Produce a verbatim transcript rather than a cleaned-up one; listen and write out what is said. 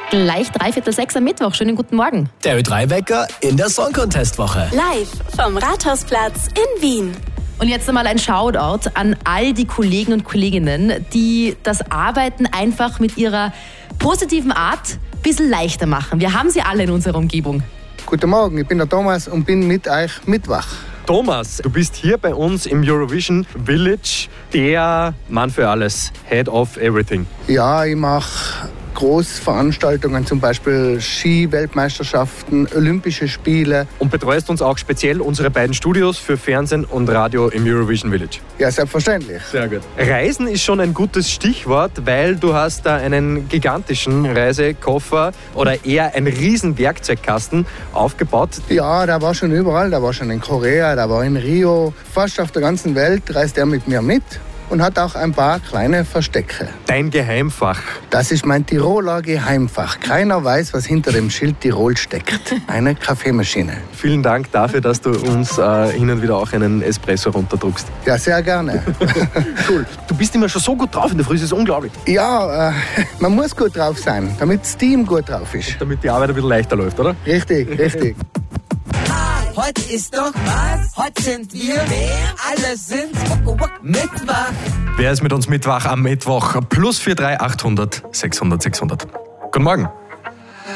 Gleich dreiviertel sechs am Mittwoch. Schönen guten Morgen. Der Ö drei Wecker in der Song Contest Woche. Live vom Rathausplatz in Wien. Und jetzt einmal ein Shoutout an all die Kollegen und Kolleginnen, die das Arbeiten einfach mit ihrer positiven Art ein bisschen leichter machen. Wir haben sie alle in unserer Umgebung. Guten Morgen, ich bin der Thomas und bin mit euch mitwach. Thomas, du bist hier bei uns im Eurovision Village, der Mann für alles, Head of Everything. Ja, ich mache Großveranstaltungen, zum Beispiel Ski-Weltmeisterschaften, Olympische Spiele. Und betreust uns auch speziell unsere beiden Studios für Fernsehen und Radio im Eurovision Village. Ja, selbstverständlich. Sehr gut. Reisen ist schon ein gutes Stichwort, weil du hast da einen gigantischen Reisekoffer oder eher einen riesen Werkzeugkasten aufgebaut. Ja, der war schon überall. Der war schon in Korea, der war in Rio. Fast auf der ganzen Welt reist er mit mir mit. Und hat auch ein paar kleine Verstecke. Dein Geheimfach. Das ist mein Tiroler Geheimfach. Keiner weiß, was hinter dem Schild Tirol steckt. Eine Kaffeemaschine. Vielen Dank dafür, dass du uns äh, hin und wieder auch einen Espresso runterdruckst. Ja, sehr gerne. Cool. Du bist immer schon so gut drauf in der Früh, das ist unglaublich. Ja, äh, man muss gut drauf sein, damit das Team gut drauf ist. Damit die Arbeit ein bisschen leichter läuft, oder? Richtig, richtig. Heute ist doch was, heute sind wir wer? Alle sind mitwach. Wer ist mit uns mitwach am Mittwoch? Plus vier drei achthundert sechshundert sechshundert. Guten Morgen.